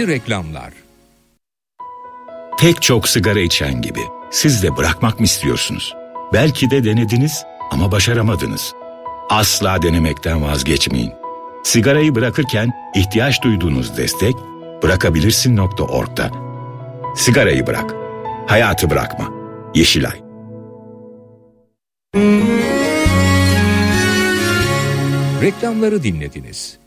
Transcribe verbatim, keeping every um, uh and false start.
Şimdi reklamlar. Pek çok sigara içen gibi siz de bırakmak mı istiyorsunuz? Belki de denediniz ama başaramadınız. Asla denemekten vazgeçmeyin. Sigarayı bırakırken ihtiyaç duyduğunuz destek bırakabilirsin nokta org'da. Sigarayı bırak, hayatı bırakma. Yeşilay. Reklamları dinlediniz.